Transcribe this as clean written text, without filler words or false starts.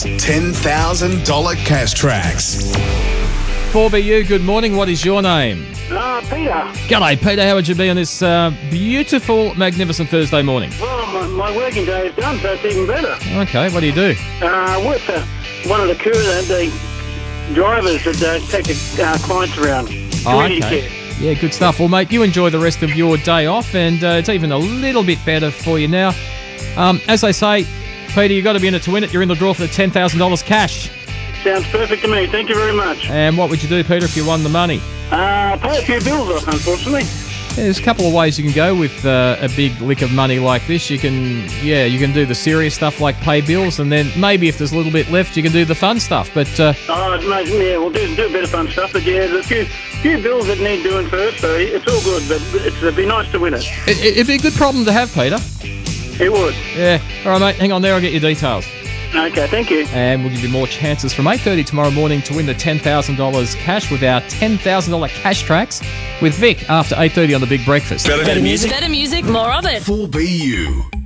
$10,000 cash tracks. 4BU, good morning. What is your name? Peter. G'day, Peter. How would you be on this beautiful, magnificent Thursday morning? Well, my working day is done, so it's even better. Okay, what do you do? I work for one of the drivers that take the clients around. Community care. Yeah, good stuff. Well, mate, you enjoy the rest of your day off, and it's even a little bit better for you now. As they say, Peter, you've got to be in it to win it. You're in the draw for the $10,000 cash. Sounds perfect to me. Thank you very much. And what would you do, Peter, if you won the money? Pay a few bills off, unfortunately. Yeah, there's a couple of ways you can go with a big lick of money like this. You can do the serious stuff like pay bills, and then maybe if there's a little bit left, you can do the fun stuff. But we'll do a bit of fun stuff. But yeah, there's a few bills that need doing first, so it's all good. But it'd be nice to win it. It'd be a good problem to have, Peter. It would. Yeah. All right, mate. Hang on there. I'll get your details. Okay, thank you. And we'll give you more chances from 8:30 tomorrow morning to win the $10,000 cash with our $10,000 cash tracks with Vic after 8:30 on The Big Breakfast. Better music. Better music, more of it. 4BU.